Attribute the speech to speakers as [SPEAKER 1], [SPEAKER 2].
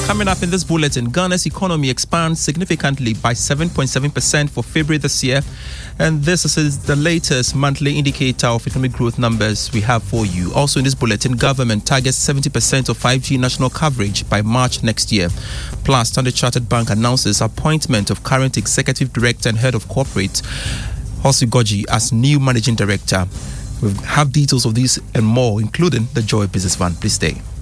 [SPEAKER 1] Coming up in this bulletin, Ghana's economy expands significantly by 7.7% for February this year. And this is the latest monthly indicator of economic growth numbers we have for you. Also in this bulletin, government targets 70% of 5G national coverage by March next year. Plus, Standard Chartered Bank announces appointment of current executive director and head of corporate, Hosi Goji, as new managing director. We have details of this and more, including the Joy Business Fund. Please stay.